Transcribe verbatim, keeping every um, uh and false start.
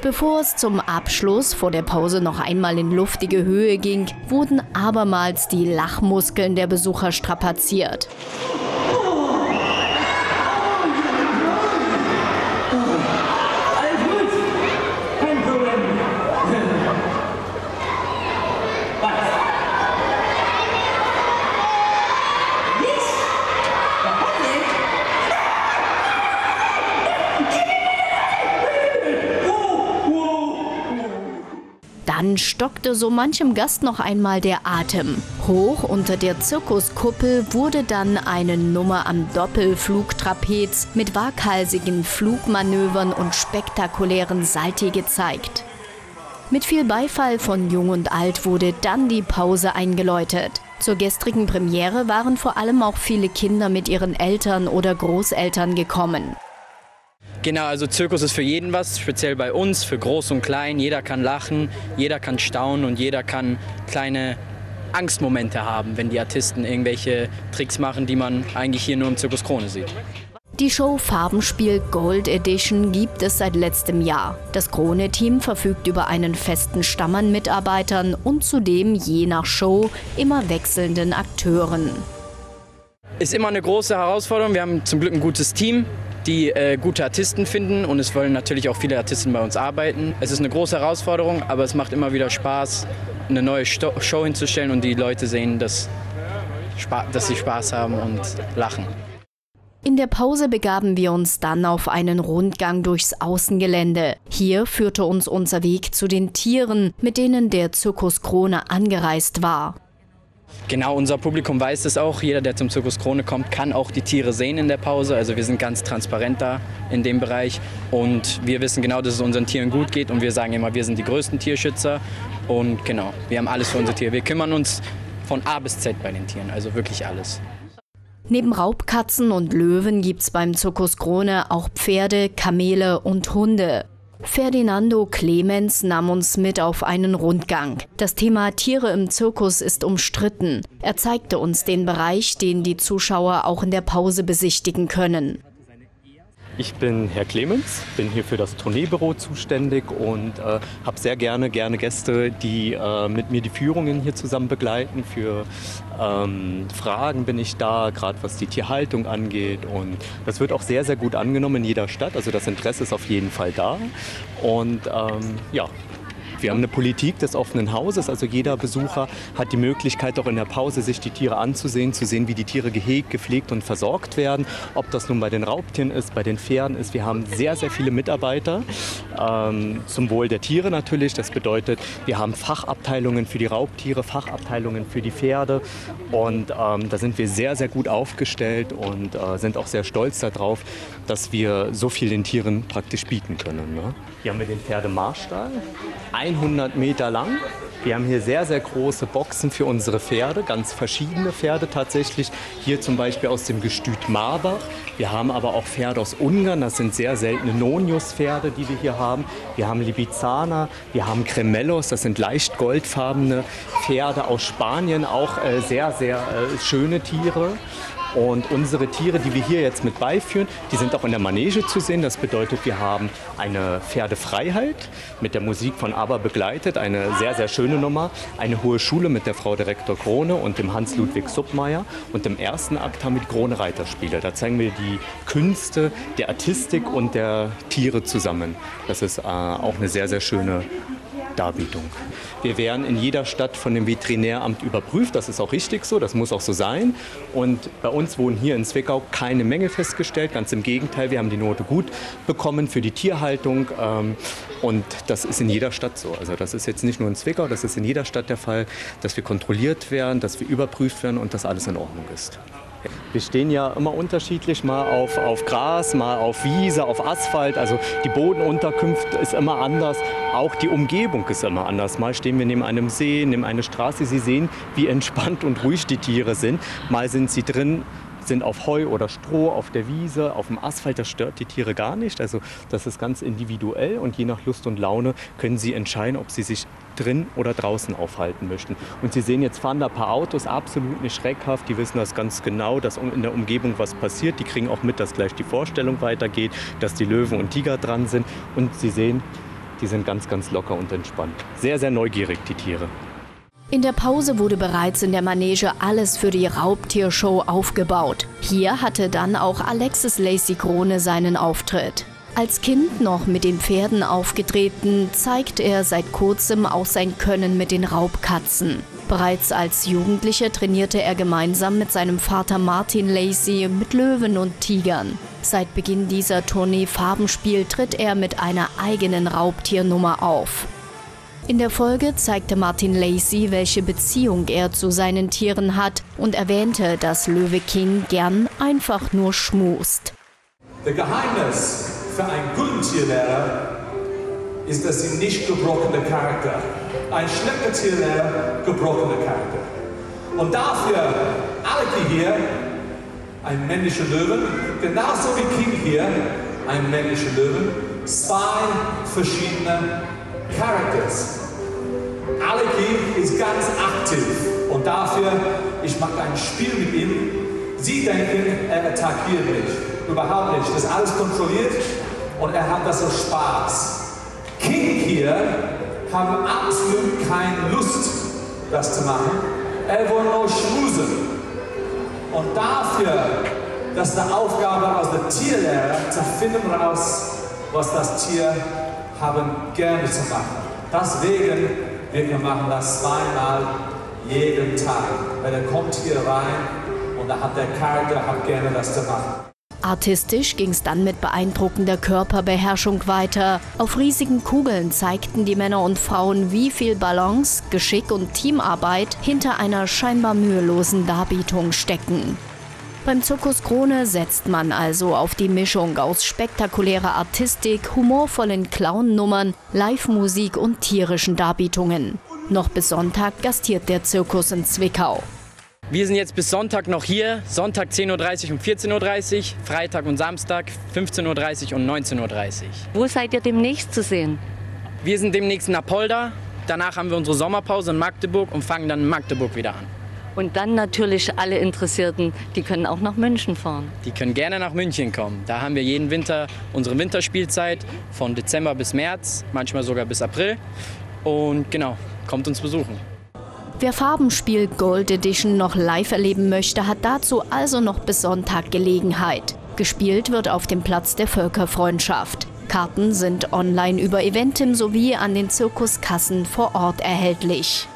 Bevor es zum Abschluss vor der Pause noch einmal in luftige Höhe ging, wurden abermals die Lachmuskeln der Besucher strapaziert. Dann stockte so manchem Gast noch einmal der Atem. Hoch unter der Zirkuskuppel wurde dann eine Nummer am Doppelflugtrapez mit waghalsigen Flugmanövern und spektakulären Salti gezeigt. Mit viel Beifall von Jung und Alt wurde dann die Pause eingeläutet. Zur gestrigen Premiere waren vor allem auch viele Kinder mit ihren Eltern oder Großeltern gekommen. Genau, also Zirkus ist für jeden was, speziell bei uns, für Groß und Klein. Jeder kann lachen, jeder kann staunen und jeder kann kleine Angstmomente haben, wenn die Artisten irgendwelche Tricks machen, die man eigentlich hier nur im Zirkus Krone sieht. Die Show Farbenspiel Gold Edition gibt es seit letztem Jahr. Das Krone-Team verfügt über einen festen Stamm an Mitarbeitern und zudem je nach Show immer wechselnden Akteuren. Ist immer eine große Herausforderung. Wir haben zum Glück ein gutes Team, die äh, gute Artisten finden, und es wollen natürlich auch viele Artisten bei uns arbeiten. Es ist eine große Herausforderung, aber es macht immer wieder Spaß, eine neue Sto- Show hinzustellen und die Leute sehen, dass, Spa- dass sie Spaß haben und lachen. In der Pause begaben wir uns dann auf einen Rundgang durchs Außengelände. Hier führte uns unser Weg zu den Tieren, mit denen der Zirkus Krone angereist war. Genau, unser Publikum weiß es auch. Jeder, der zum Zirkus Krone kommt, kann auch die Tiere sehen in der Pause. Also wir sind ganz transparent da in dem Bereich. Und wir wissen genau, dass es unseren Tieren gut geht. Und wir sagen immer, wir sind die größten Tierschützer. Und genau, wir haben alles für unsere Tiere. Wir kümmern uns von A bis Z bei den Tieren, also wirklich alles. Neben Raubkatzen und Löwen gibt's beim Zirkus Krone auch Pferde, Kamele und Hunde. Ferdinando Clemens nahm uns mit auf einen Rundgang. Das Thema Tiere im Zirkus ist umstritten. Er zeigte uns den Bereich, den die Zuschauer auch in der Pause besichtigen können. Ich bin Herr Clemens, bin hier für das Tourneebüro zuständig und äh, habe sehr gerne, gerne Gäste, die äh, mit mir die Führungen hier zusammen begleiten. Für ähm, Fragen bin ich da, gerade was die Tierhaltung angeht, und das wird auch sehr, sehr gut angenommen in jeder Stadt. Also das Interesse ist auf jeden Fall da und ähm, ja. Wir haben eine Politik des offenen Hauses, also jeder Besucher hat die Möglichkeit, auch in der Pause sich die Tiere anzusehen, zu sehen, wie die Tiere gehegt, gepflegt und versorgt werden. Ob das nun bei den Raubtieren ist, bei den Pferden ist. Wir haben sehr, sehr viele Mitarbeiter ähm, zum Wohl der Tiere natürlich. Das bedeutet, wir haben Fachabteilungen für die Raubtiere, Fachabteilungen für die Pferde, und ähm, da sind wir sehr, sehr gut aufgestellt und äh, sind auch sehr stolz darauf, dass wir so viel den Tieren praktisch bieten können. Ne? Hier haben wir den Pferdemarstall. hundert Meter lang. Wir haben hier sehr, sehr große Boxen für unsere Pferde, ganz verschiedene Pferde tatsächlich. Hier zum Beispiel aus dem Gestüt Marbach. Wir haben aber auch Pferde aus Ungarn, das sind sehr seltene Nonius-Pferde, die wir hier haben. Wir haben Libizzaner, wir haben Cremellos, das sind leicht goldfarbene Pferde aus Spanien, auch äh, sehr, sehr äh, schöne Tiere. Und unsere Tiere, die wir hier jetzt mit beiführen, die sind auch in der Manege zu sehen. Das bedeutet, wir haben eine Pferdefreiheit mit der Musik von ABBA begleitet, eine sehr, sehr schöne Nummer. Eine hohe Schule mit der Frau Direktor Krone und dem Hans-Ludwig Suppmeier. Und im ersten Akt haben wir die Krone-Reiterspiele. Da zeigen wir die Künste der Artistik und der Tiere zusammen. Das ist äh, auch eine sehr, sehr schöne Darbietung. Wir werden in jeder Stadt von dem Veterinäramt überprüft, das ist auch richtig so, das muss auch so sein. Und bei uns wurden hier in Zwickau keine Mängel festgestellt, ganz im Gegenteil, wir haben die Note gut bekommen für die Tierhaltung, ähm, und das ist in jeder Stadt so. Also das ist jetzt nicht nur in Zwickau, das ist in jeder Stadt der Fall, dass wir kontrolliert werden, dass wir überprüft werden und dass alles in Ordnung ist. Wir stehen ja immer unterschiedlich, mal auf, auf Gras, mal auf Wiese, auf Asphalt. Also die Bodenunterkunft ist immer anders, auch die Umgebung ist immer anders. Mal stehen wir neben einem See, neben einer Straße. Sie sehen, wie entspannt und ruhig die Tiere sind. Mal sind sie drin, sind auf Heu oder Stroh, auf der Wiese, auf dem Asphalt. Das stört die Tiere gar nicht. Also das ist ganz individuell und je nach Lust und Laune können sie entscheiden, ob sie sich drin oder draußen aufhalten möchten. Und Sie sehen, jetzt fahren da ein paar Autos, absolut nicht schreckhaft. Die wissen das ganz genau, dass in der Umgebung was passiert. Die kriegen auch mit, dass gleich die Vorstellung weitergeht, dass die Löwen und Tiger dran sind. Und Sie sehen, Die sind ganz, ganz locker und entspannt. Sehr, sehr neugierig, die Tiere. In der Pause wurde bereits in der Manege alles für die Raubtiershow aufgebaut. Hier hatte dann auch Alexis Lacy Krone seinen Auftritt. Als Kind noch mit den Pferden aufgetreten, zeigt er seit kurzem auch sein Können mit den Raubkatzen. Bereits als Jugendlicher trainierte er gemeinsam mit seinem Vater Martin Lacy mit Löwen und Tigern. Seit Beginn dieser Tournee Farbenspiel tritt er mit einer eigenen Raubtiernummer auf. In der Folge zeigte Martin Lacy, welche Beziehung er zu seinen Tieren hat und erwähnte, dass Löwe King gern einfach nur schmust. Das Geheimnis für einen guten Tierlehrer ist, dass sie nicht gebrochene Charakter. Ein schlechter Tierlehrer, gebrochener Charakter. Und dafür, Aleki hier, ein männlicher Löwen, genauso wie King hier, ein männlicher Löwen, zwei verschiedene Charakters. Aleki ist ganz aktiv und dafür, ich mache ein Spiel mit ihm. Sie denken, er attackiert mich. Überhaupt nicht. Das ist alles kontrolliert und er hat das so Spaß. King hier haben absolut keine Lust, das zu machen. Er will nur schmusen. Und dafür, das ist eine Aufgabe aus der Tierlehre, zu finden raus, was das Tier haben gerne zu machen. Deswegen, wir machen das zweimal jeden Tag. Weil er kommt hier rein und da hat der Charakter hat gerne das zu machen. Artistisch ging es dann mit beeindruckender Körperbeherrschung weiter. Auf riesigen Kugeln zeigten die Männer und Frauen, wie viel Balance, Geschick und Teamarbeit hinter einer scheinbar mühelosen Darbietung stecken. Beim Zirkus Krone setzt man also auf die Mischung aus spektakulärer Artistik, humorvollen Clown-Nummern, Live-Musik und tierischen Darbietungen. Noch bis Sonntag gastiert der Zirkus in Zwickau. Wir sind jetzt bis Sonntag noch hier. Sonntag zehn Uhr dreißig und vierzehn Uhr dreißig, Freitag und Samstag fünfzehn Uhr dreißig und neunzehn Uhr dreißig. Wo seid ihr demnächst zu sehen? Wir sind demnächst in Apolda. Danach haben wir unsere Sommerpause in Magdeburg und fangen dann in Magdeburg wieder an. Und dann natürlich alle Interessierten, die können auch nach München fahren. Die können gerne nach München kommen. Da haben wir jeden Winter unsere Winterspielzeit von Dezember bis März, manchmal sogar bis April. Und genau, kommt uns besuchen. Wer Farbenspiel Gold Edition noch live erleben möchte, hat dazu also noch bis Sonntag Gelegenheit. Gespielt wird auf dem Platz der Völkerfreundschaft. Karten sind online über Eventim sowie an den Zirkuskassen vor Ort erhältlich.